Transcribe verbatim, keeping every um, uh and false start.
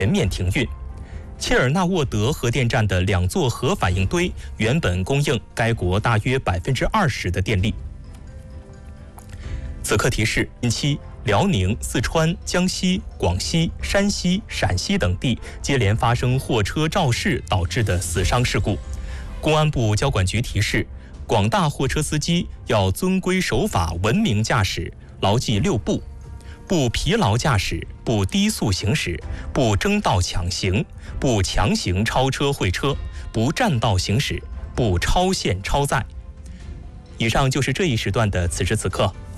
全面停运。切尔纳沃德核电站的两座核反应堆原本供应该国大约百分之二十的电力。此刻提示：近期辽宁、四川、江西、广西、山西、陕西等地接连发生货车肇事导致的死伤事故。公安部交管局提示，广大货车司机要遵规守法、文明驾驶，牢记六不：不疲劳驾驶，不低速行驶，不争道抢行，不强行超车会车，不占道行驶，不超限超载。以上就是这一时段的此时此刻。